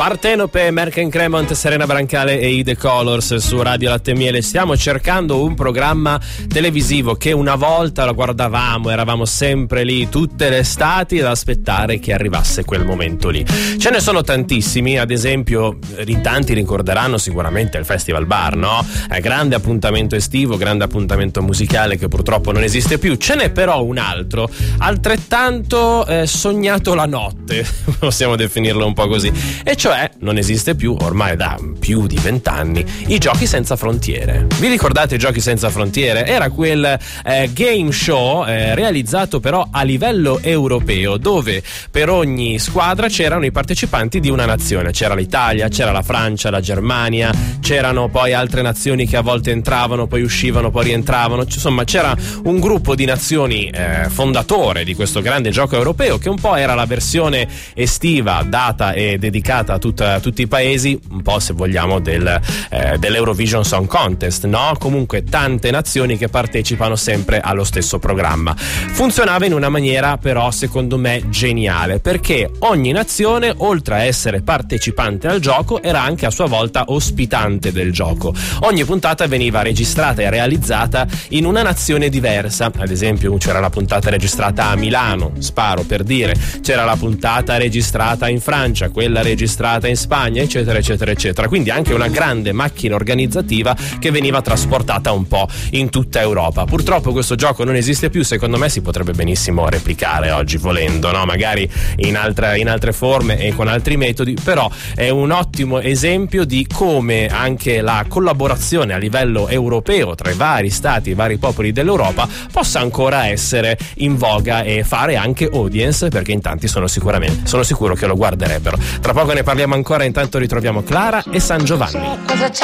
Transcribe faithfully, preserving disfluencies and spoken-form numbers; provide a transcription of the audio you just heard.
Partenope, Merken Cremont, Serena Brancale e i The Colors su Radio Latte e Miele. Stiamo cercando un programma televisivo che una volta lo guardavamo, eravamo sempre lì tutte le estati ad aspettare che arrivasse quel momento lì. Ce ne sono tantissimi, ad esempio in tanti ricorderanno sicuramente il Festival Bar, no? È grande appuntamento estivo, grande appuntamento musicale che purtroppo non esiste più. Ce n'è però un altro, altrettanto eh, sognato la notte, possiamo definirlo un po' così, e cioè non esiste più ormai da più di vent'anni i Giochi Senza Frontiere. Vi ricordate i Giochi Senza Frontiere? Era quel eh, game show eh, realizzato però a livello europeo, dove per ogni squadra c'erano i partecipanti di una nazione. C'era l'Italia, c'era la Francia, la Germania, c'erano poi altre nazioni che a volte entravano, poi uscivano, poi rientravano. Insomma, c'era un gruppo di nazioni eh, fondatore di questo grande gioco europeo, che un po' era la versione estiva data e dedicata a tutta, tutti i paesi, un po' se vogliamo del, eh, dell'Eurovision Song Contest, no? Comunque tante nazioni che partecipano sempre allo stesso programma. Funzionava in una maniera però secondo me geniale, perché ogni nazione, oltre a essere partecipante al gioco, era anche a sua volta ospitante del gioco. Ogni puntata veniva registrata e realizzata in una nazione diversa. Ad esempio c'era la puntata registrata a Milano, sparo per dire, c'era la puntata registrata in Francia, quella registrata in Spagna, eccetera eccetera eccetera. Quindi anche una grande macchina organizzativa che veniva trasportata un po' in tutta Europa. Purtroppo questo gioco non esiste più, secondo me si potrebbe benissimo replicare oggi volendo, no? Magari in altre, in altre forme e con altri metodi, però è un ottimo esempio di come anche la collaborazione a livello europeo tra i vari stati, i vari popoli dell'Europa possa ancora essere in voga e fare anche audience, perché in tanti sono sicuramente sono sicuro che lo guarderebbero. Tra poco ne parliamo ancora, intanto ritroviamo Clara e San Giovanni. Cosa c'è?